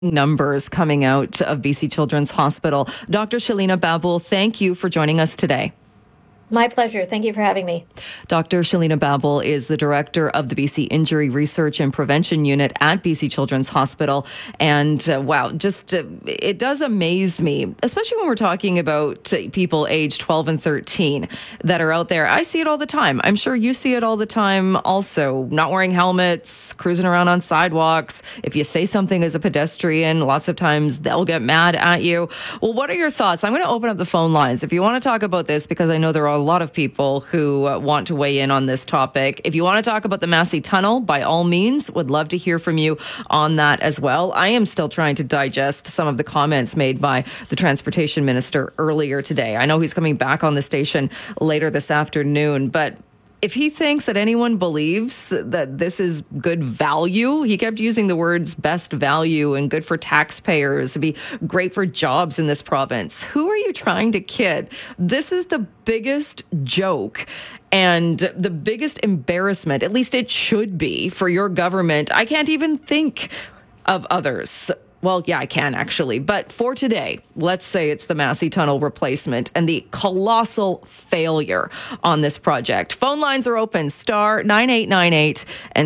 numbers coming out of BC Children's Hospital. Dr. Shalina Babul, thank you for joining us today. My pleasure. Thank you for having me. Dr. Shalina Babul is the director of the BC Injury Research and Prevention Unit at BC Children's Hospital. And it does amaze me, especially when we're talking about people aged 12 and 13 that are out there. I see it all the time. I'm sure you see it all the time also. Not wearing helmets, cruising around on sidewalks. If you say something as a pedestrian, lots of times they'll get mad at you. Well, what are your thoughts? I'm going to open up the phone lines if you want to talk about this, because I know there are a lot of people who want to weigh in on this topic. If you want to talk about the Massey Tunnel, by all means, would love to hear from you on that as well. I am still trying to digest some of the comments made by the Transportation Minister earlier today. I know he's coming back on the station later this afternoon, but if he thinks that anyone believes that this is good value, he kept using the words best value and good for taxpayers, to be great for jobs in this province. Who are you trying to kid? This is the biggest joke and the biggest embarrassment, at least it should be, for your government. I can't even think of others. Well, yeah, I can actually. But for today, let's say it's the Massey Tunnel replacement and the colossal failure on this project. Phone lines are open, star 9898 and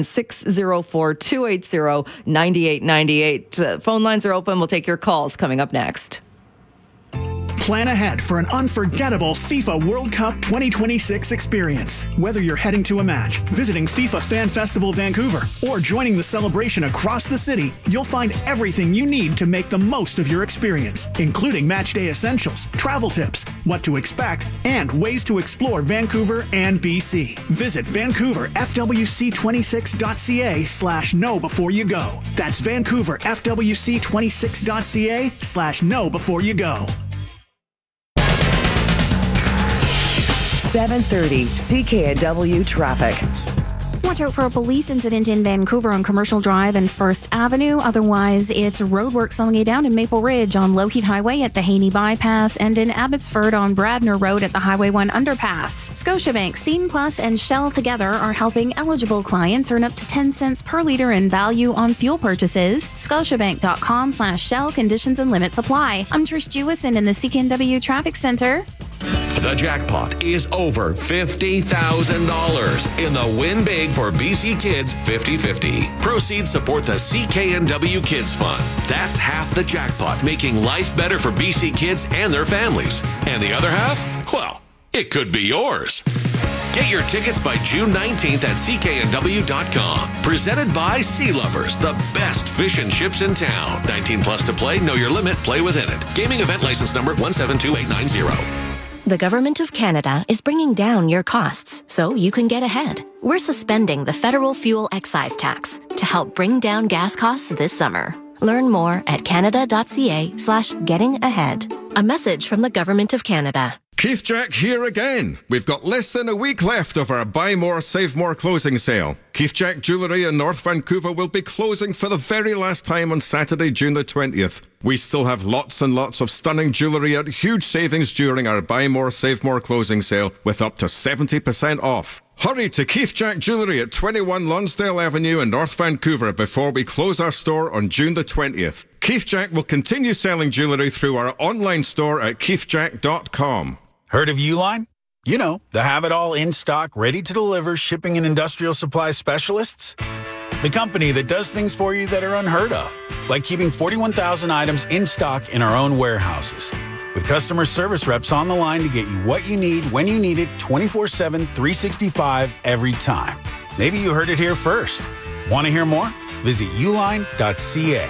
604-280-9898. Phone lines are open. We'll take your calls coming up next. Plan ahead for an unforgettable FIFA World Cup 2026 experience. Whether you're heading to a match, visiting FIFA Fan Festival Vancouver, or joining the celebration across the city, you'll find everything you need to make the most of your experience, including match day essentials, travel tips, what to expect, and ways to explore Vancouver and BC. Visit VancouverFWC26.ca/know before you go. That's VancouverFWC26.ca/know before you go. 7:30 CKNW traffic. Watch out for a police incident in Vancouver on Commercial Drive and First Avenue. Otherwise, it's roadwork slowing you down in Maple Ridge on Lougheed Highway at the Haney Bypass and in Abbotsford on Bradner Road at the Highway 1 underpass. Scotiabank, Scene Plus, and Shell together are helping eligible clients earn up to 10 cents per litre in value on fuel purchases. Scotiabank.com/Shell. Conditions and limits apply. I'm Trish Jewison in the CKNW Traffic Center. The jackpot is over $50,000 in the Win Big for BC Kids 50/50. Proceeds support the CKNW Kids Fund. That's half the jackpot, making life better for BC kids and their families. And the other half? Well, it could be yours. Get your tickets by June 19th at cknw.com. Presented by Sea Lovers, the best fish and chips in town. 19 plus to play, know your limit, play within it. Gaming event license number 172890. The Government of Canada is bringing down your costs so you can get ahead. We're suspending the federal fuel excise tax to help bring down gas costs this summer. Learn more at canada.ca/getting-ahead. A message from the Government of Canada. Keith Jack here again. We've got less than a week left of our Buy More, Save More closing sale. Keith Jack Jewellery in North Vancouver will be closing for the very last time on Saturday, June the 20th. We still have lots and lots of stunning jewellery at huge savings during our Buy More, Save More closing sale with up to 70% off. Hurry to Keith Jack Jewellery at 21 Lonsdale Avenue in North Vancouver before we close our store on June the 20th. Keith Jack will continue selling jewellery through our online store at keithjack.com. Heard of Uline? You know, the have-it-all in-stock, ready-to-deliver shipping and industrial supply specialists. The company that does things for you that are unheard of, like keeping 41,000 items in stock in our own warehouses. With customer service reps on the line to get you what you need when you need it 24/7, 365 every time. Maybe you heard it here first. Want to hear more? Visit uline.ca.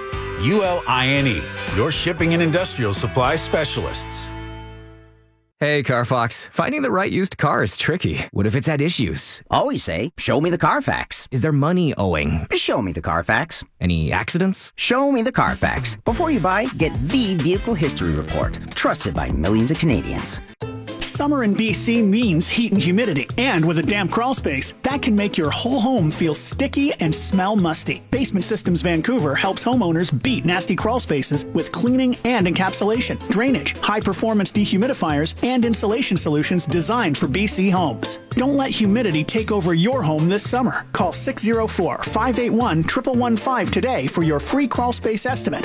ULINE, your shipping and industrial supply specialists. Hey, Carfox. Finding the right used car is tricky. What if it's had issues? Always say, show me the Carfax. Is there money owing? Show me the Carfax. Any accidents? Show me the Carfax. Before you buy, get the Vehicle History Report. Trusted by millions of Canadians. Summer in BC means heat and humidity, and with a damp crawl space, that can make your whole home feel sticky and smell musty. Basement Systems Vancouver helps homeowners beat nasty crawl spaces with cleaning and encapsulation, drainage, high-performance dehumidifiers, and insulation solutions designed for BC homes. Don't let humidity take over your home this summer. Call 604-581-1115 today for your free crawl space estimate.